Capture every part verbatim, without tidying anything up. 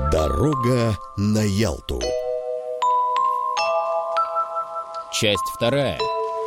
Дорога на Ялту. Часть вторая.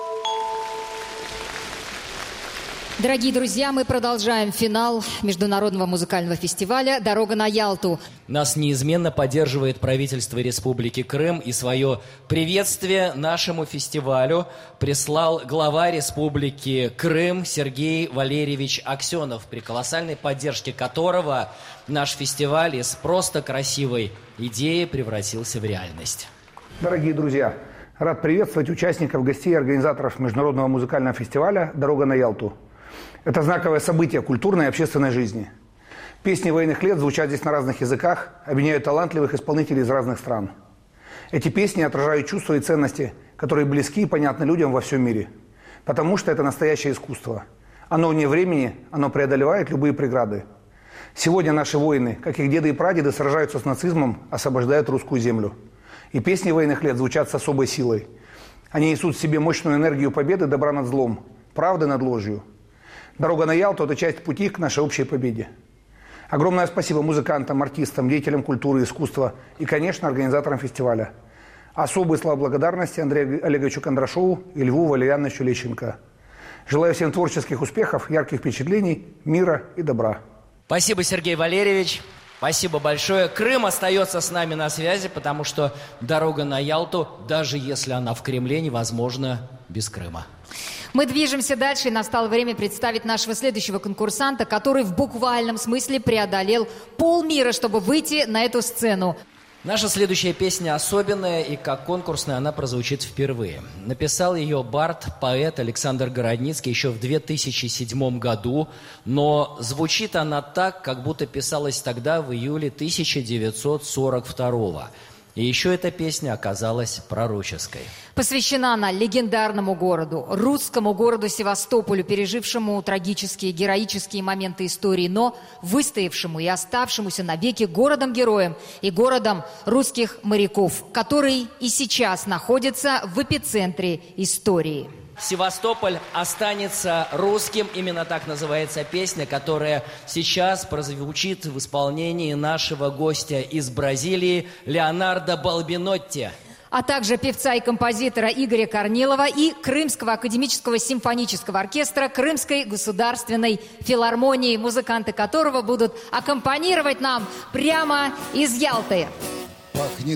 Дорогие друзья, мы продолжаем финал Международного музыкального фестиваля «Дорога на Ялту». Нас неизменно поддерживает правительство Республики Крым, и свое приветствие нашему фестивалю прислал глава Республики Крым Сергей Валерьевич Аксенов, при колоссальной поддержке которого наш фестиваль из просто красивой идеи превратился в реальность. Дорогие друзья, рад приветствовать участников, гостей и организаторов Международного музыкального фестиваля «Дорога на Ялту». Это знаковое событие культурной и общественной жизни. Песни военных лет звучат здесь на разных языках, объединяют талантливых исполнителей из разных стран. Эти песни отражают чувства и ценности, которые близки и понятны людям во всем мире. Потому что это настоящее искусство. Оно вне времени, оно преодолевает любые преграды. Сегодня наши воины, как их деды и прадеды, сражаются с нацизмом, освобождают русскую землю. И песни военных лет звучат с особой силой. Они несут в себе мощную энергию победы, добра над злом, правды над ложью. «Дорога на Ялту» – это часть пути к нашей общей победе. Огромное спасибо музыкантам, артистам, деятелям культуры и искусства и, конечно, организаторам фестиваля. Особые слова благодарности Андрею Олеговичу Кондрашову и Льву Валерьяновичу Лещенко. Желаю всем творческих успехов, ярких впечатлений, мира и добра. Спасибо, Сергей Валерьевич. Спасибо большое. Крым остается с нами на связи, потому что «Дорога на Ялту», даже если она в Кремле, невозможна без Крыма. Мы движемся дальше, и настало время представить нашего следующего конкурсанта, который в буквальном смысле преодолел полмира, чтобы выйти на эту сцену. Наша следующая песня особенная, и как конкурсная она прозвучит впервые. Написал ее бард, поэт Александр Городницкий еще в две тысячи седьмом году, но звучит она так, как будто писалась тогда, в июле тысяча девятьсот сорок второго. И еще эта песня оказалась пророческой. Посвящена она легендарному городу, русскому городу Севастополю, пережившему трагические, героические моменты истории, но выстоявшему и оставшемуся навеки городом-героем и городом русских моряков, который и сейчас находится в эпицентре истории. Севастополь останется русским. Именно так называется песня, которая сейчас прозвучит в исполнении нашего гостя из Бразилии Леонардо Балбинотти. А также певца и композитора Игоря Корнилова и Крымского академического симфонического оркестра Крымской государственной филармонии, музыканты которого будут аккомпанировать нам прямо из Ялты. Пахнет